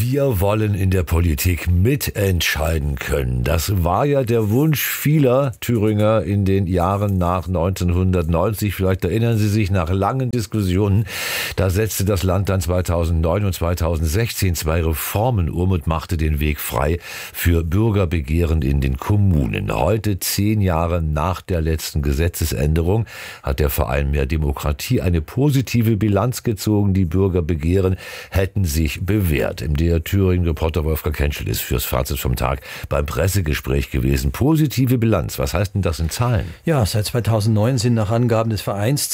Wir wollen in der Politik mitentscheiden können. Das war ja der Wunsch vieler Thüringer in den Jahren nach 1990. Vielleicht erinnern Sie sich, nach langen Diskussionen, da setzte das Land dann 2009 und 2016 2 Reformen um und machte den Weg frei für Bürgerbegehren in den Kommunen. Heute, 10 Jahre nach der letzten Gesetzesänderung, hat der Verein Mehr Demokratie eine positive Bilanz gezogen. Die Bürgerbegehren hätten sich bewährt. Im DR Thüringen-Reporter Wolfgang Kentschel ist fürs Fazit vom Tag beim Pressegespräch gewesen. Positive Bilanz, was heißt denn das in Zahlen? Ja, seit 2009 sind nach Angaben des Vereins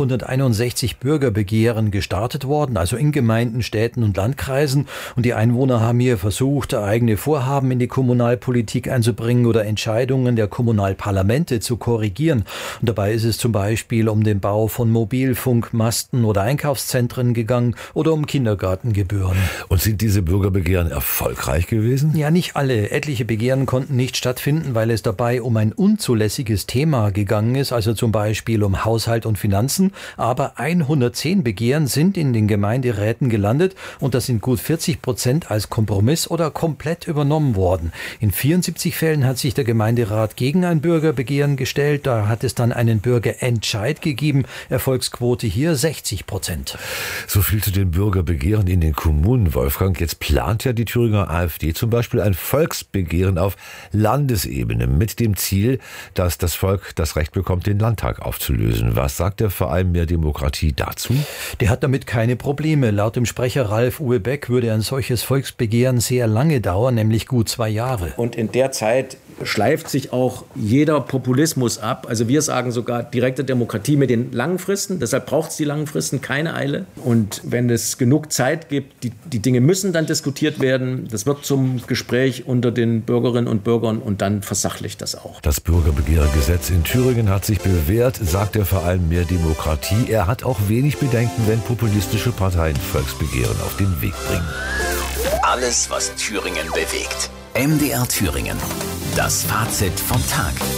261 Bürgerbegehren gestartet worden, also in Gemeinden, Städten und Landkreisen. Und die Einwohner haben hier versucht, eigene Vorhaben in die Kommunalpolitik einzubringen oder Entscheidungen der Kommunalparlamente zu korrigieren. Und dabei ist es zum Beispiel um den Bau von Mobilfunkmasten oder Einkaufszentren gegangen oder um Kindergartengebühren. Und sind diese Bürgerbegehren erfolgreich gewesen? Ja, nicht alle. Etliche Begehren konnten nicht stattfinden, weil es dabei um ein unzulässiges Thema gegangen ist, also zum Beispiel um Haushalt und Finanzen. Aber 110 Begehren sind in den Gemeinderäten gelandet und das sind gut 40% als Kompromiss oder komplett übernommen worden. In 74 Fällen hat sich der Gemeinderat gegen ein Bürgerbegehren gestellt. Da hat es dann einen Bürgerentscheid gegeben. Erfolgsquote hier 60%. So viel zu den Bürgerbegehren in den Kommunen, Wolfgang. Jetzt plant ja die Thüringer AfD zum Beispiel ein Volksbegehren auf Landesebene mit dem Ziel, dass das Volk das Recht bekommt, den Landtag aufzulösen. Was sagt der Verein Mehr Demokratie dazu? Der hat damit keine Probleme. Laut dem Sprecher Ralf-Uwe Beck würde ein solches Volksbegehren sehr lange dauern, nämlich gut 2 Jahre. Und in der Zeit schleift sich auch jeder Populismus ab. Also wir sagen sogar direkte Demokratie mit den langen Fristen. Deshalb braucht es die langen Fristen, keine Eile. Und wenn es genug Zeit gibt, die Dinge müssen dann diskutiert werden. Das wird zum Gespräch unter den Bürgerinnen und Bürgern und dann versachlicht das auch. Das Bürgerbegehrgesetz in Thüringen hat sich bewährt, sagt der Verein Mehr Demokratie. Er hat auch wenig Bedenken, wenn populistische Parteien Volksbegehren auf den Weg bringen. Alles, was Thüringen bewegt. MDR Thüringen. Das Fazit vom Tag.